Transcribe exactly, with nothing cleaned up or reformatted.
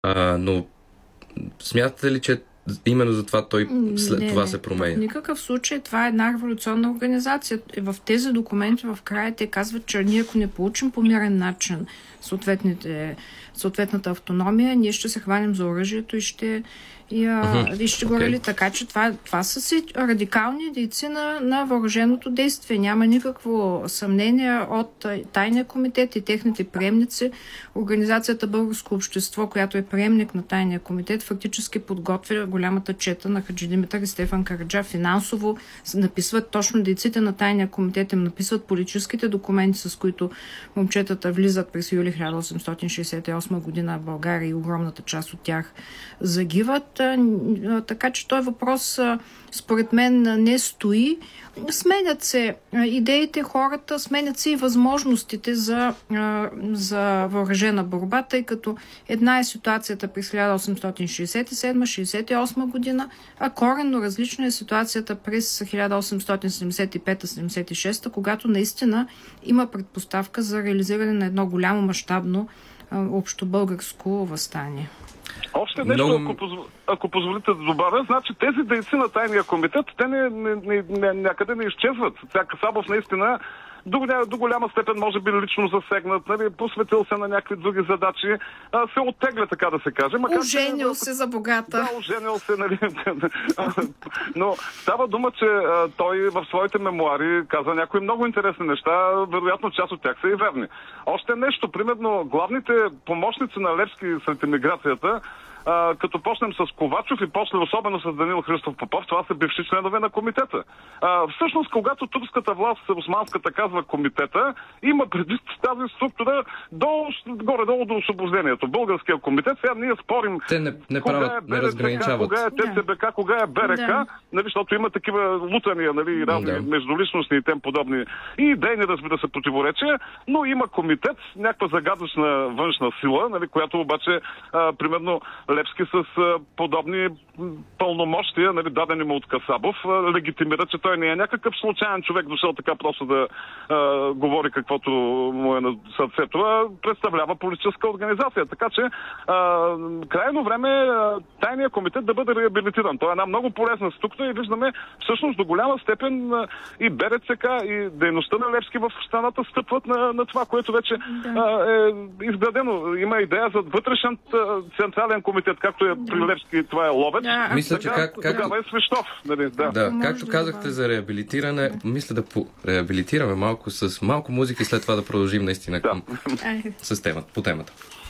А, но смятате ли, че именно за това той след не, това не, се променя? В никакъв случай това е една революционна организация. В тези документи в края те казват, че ние ако не получим по мирен начин съответната автономия, ние ще се хванем за оръжието и ще, и, uh-huh. и ще го рали. Okay. Така че това, това са си радикални дейци на, на въоръженото действие. Няма никакво съмнение от Тайния комитет и техните приемници. Организацията Българско общество, която е приемник на Тайния комитет, фактически подготвя голямата чета на Хаджи Димитър и Стефан Караджа. Финансово написват точно дейците на Тайния комитет, им написват политическите документи, с които момчетата влизат през юли хиляда осемстотин шейсет и осма година в България и огромната част от тях загиват. Така че този въпрос според мен не стои. Сменят се идеите, хората, сменят се и възможностите за, за въоръжена борба, тъй като една е ситуацията през хиляда осемстотин шейсет и седма шейсет и осма година, а коренно различна е ситуацията през хиляда осемстотин седемдесет и пета седемдесет и шеста, когато наистина има предпоставка за реализиране на едно голямо мащабно общобългарско въстание. Още нещо, Много... ако, позв... ако позволите да добавя, значи тези дейци на Тайния комитет, те не, не, не, не, някъде не изчезват. Сега Касабов наистина до, до голяма степен може би лично засегнат, нали, посветил се на някакви други задачи, а, се оттегля, така да се каже. Макар, оженил че, се за богата. Да, оженил се, нали. Но става дума, че а, той в своите мемуари каза някои много интересни неща, вероятно част от тях са и верни. Още нещо, примерно главните помощници на Левски след емиграцията, Uh, като почнем с Ковачов и после особено с Данил Христов Попов, това са бивши членове на комитета. Uh, всъщност, когато турската власт, османската, казва комитета, има предвид тази структура до, горе-долу до освобождението. Българския комитет, сега ние спорим те не, не правят, кога е БРК, кога е ТЦБК, кога е БРК, да. Нали, защото има такива лутания, нали, разни да. междуличностни и тем подобни и идейни, разбира се, противоречия, но има комитет, някаква загадъчна външна сила, нали, която обаче, а, примерно, Левски с а, подобни пълномощия, нали, дадени му от Касабов, а, легитимира, че той не е някакъв случайен човек, дошъл така просто да а, говори каквото му е на сърцето, а представлява политическа организация. Така че а, крайно време а, Тайния комитет да бъде реабилитиран. Той е една много полезна структура и виждаме всъщност до голяма степен а, и БРЦК, и дейността на Левски в страната стъпват на, на това, което вече да. а, е изградено. Има идея за вътрешен централен комитет, както е при Левски, това е Ловеч. Да, мисля, че как, как... Тогава е Свищов. Нали? Да. Да, както казахте за реабилитиране, да. мисля да по- реабилитираме малко с малко музика и след това да продължим наистина към... с темата, по темата.